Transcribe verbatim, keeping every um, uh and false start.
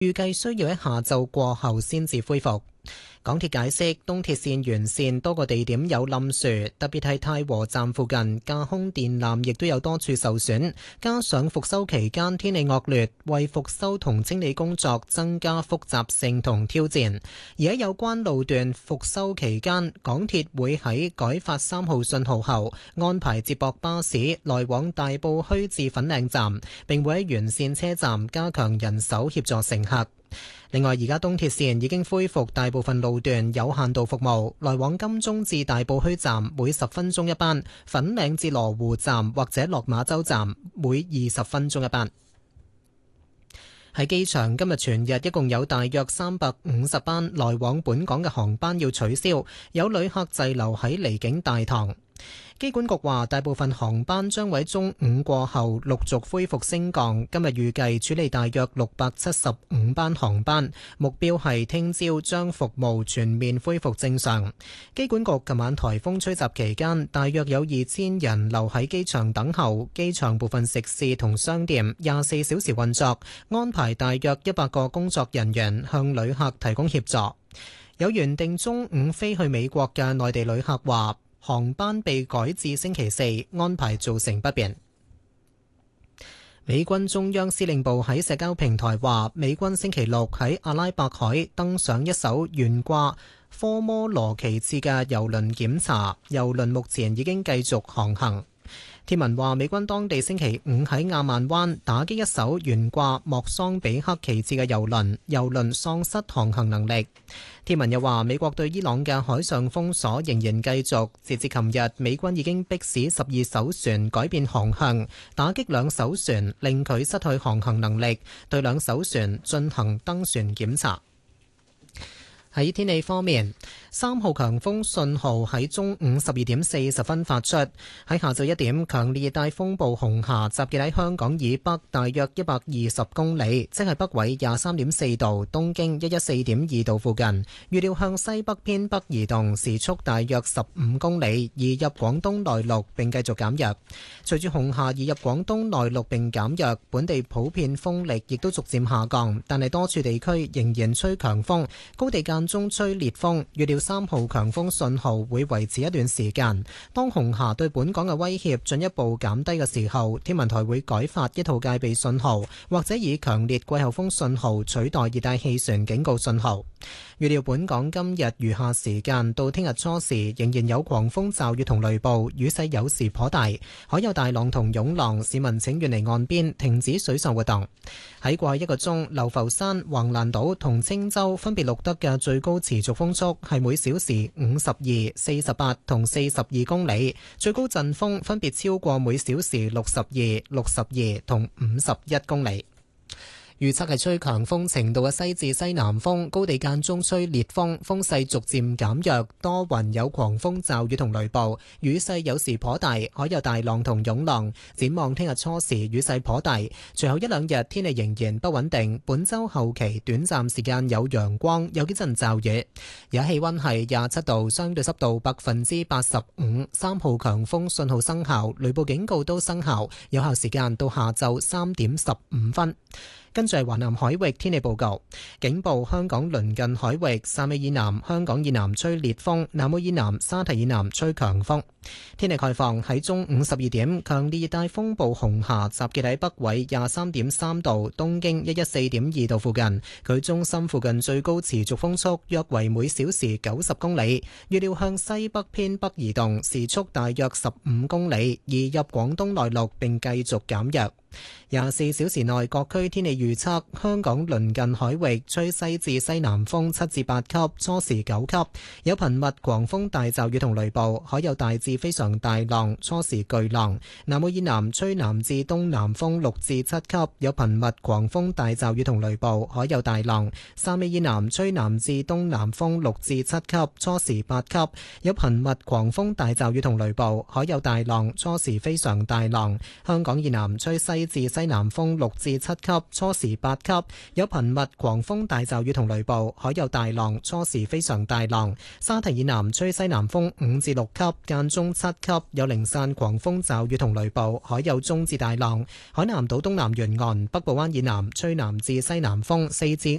預計需要喺下晝過後先至恢復。港鐵解釋，東鐵線沿線多個地點有冧樹，特別係太和站附近架空電纜亦都有多處受損，加上復修期間天氣惡劣，為復修同清理工作增加複雜性同挑戰。而喺有關路段復修期間，港鐵會喺改發三號信號後安排接駁巴士來往大埔墟至粉嶺站，並會喺沿線車站加強人手協助乘客。另外，而家東鐵線已經恢復大部分路段有限度服務，來往金鐘至大埔墟站每十分鐘一班，粉嶺至羅湖站或者落馬洲站每二十分鐘一班。喺機場，今日全日一共有大約三百五十班來往本港嘅航班要取消，有旅客滯留喺離境大堂。機管局話，大部分航班將喺中午過後陸續恢復升降。今日預計處理大約六百七十五班航班，目標係聽朝將服務全面恢復正常。機管局琴晚颱風吹襲期間，大約有二千人留喺機場等候。機場部分食肆同商店廿四小時運作，安排大約一百個工作人員向旅客提供協助。有原定中午飛去美國嘅內地旅客話，航班被改至星期四，安排造成不便。美軍中央司令部喺社交平台話，美軍星期六喺阿拉伯海登上一艘懸掛科摩羅旗幟嘅郵輪檢查，郵輪目前已經繼續航行。貼文話，美軍當地星期五喺亞曼灣打擊一艘懸掛莫桑比克旗幟嘅郵輪，郵輪喪失航行能力。貼文又話，美國對伊朗嘅海上封鎖仍然繼續，截至琴日，美軍已經迫使十二艘船改變航向，打擊兩艘船，令佢失去航行能力，對兩艘船進行登船檢查。喺天氣方面，三號強風信號喺中午十二點四十分發出。喺下晝一點，強烈熱帶風暴紅霞集結喺香港以北大約一百二十公里，即係北緯廿三點四度、東經一一四點二度附近。預料向西北偏北移動，時速大約十五公里，移入廣東內陸並繼續減弱。隨住紅霞移入廣東內陸並減弱，本地普遍風力亦都逐漸下降，但係多處地區仍然吹強風，高地間中吹烈風，預料三號強風信號會維持一段時間。當紅霞對本港嘅威脅進一步減低嘅時候，天文台會改發一套戒備信號，或者以強烈季候風信號取代熱帶氣旋警告信號。預料本港今日餘下時間到聽日初時仍然有狂風驟雨同雷暴，雨勢有時頗大，海有大浪同湧浪，市民請遠離岸邊，停止水上活動。喺過去一個鐘，流浮山、橫瀾島同青洲分別錄得嘅最高持續風速係每小時五十二、四十八同四十二公里，最高陣風分別超過每小時六十二、六十二同五十一公里。預測係吹強風程度嘅西至西南風，高地間中吹烈風，風勢逐漸減弱，多雲有狂風驟雨同雷暴，雨勢有時頗大，海有大浪同湧浪。展望聽日初時雨勢頗大，隨後一兩日天氣仍然不穩定。本週後期短暫時間有陽光，有幾陣驟雨。而家氣溫係廿七度，相對濕度百分之八十五，三號強風信號生效，雷暴警告都生效，有效時間到下晝三點十五分。跟住係華南海域天氣報告，警報香港鄰近海域汕尾以南、香港以南吹烈風，南澳以南、沙提以南吹強風。天氣概況喺中午十二點，強烈熱帶風暴紅霞集結喺北緯廿三點三度、東經一一四點二度附近，佢中心附近最高持續風速約為每小時九十公里，預料向西北偏北移動，時速大約十五公里，移入廣東內陸並繼續減弱。廿四小時內各區天氣預測：香港鄰近海域吹西至西南風七至八級，初時九級，有頻密狂風大驟雨同雷暴，海有大至非常大浪，初時巨浪。南澳以南吹南至東南風六至七級，有頻密狂風大驟雨同雷暴，海有大浪。汕尾以南吹南至東南風六至七級，初時八級，有頻密狂風大驟雨同雷暴，海有大浪，初時非常大浪。香港以南吹西西至西南風六至七級，初時八級，有頻密狂風大驟雨同雷暴，海有大浪，初時非常大浪。沙堤以南吹西南風五至六級，間中七級，有零散狂風驟雨同雷暴，海有中至大浪。海南島東南沿岸、北部灣以南吹南至西南風四至